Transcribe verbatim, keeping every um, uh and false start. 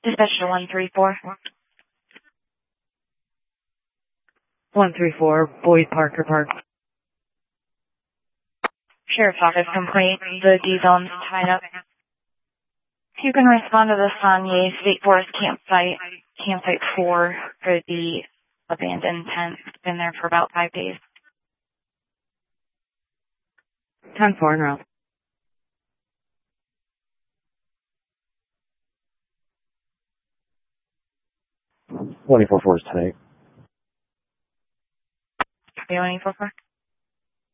Dispatch to one three four. one three four, Boyd Parker Park. Sheriff's Office complaint. The D-zone's tied up. You can respond to the Sanye State Forest campsite, campsite four for the abandoned tent. It's been there for about five days. ten four en route. twenty-four four is tight. Copy one eight four four.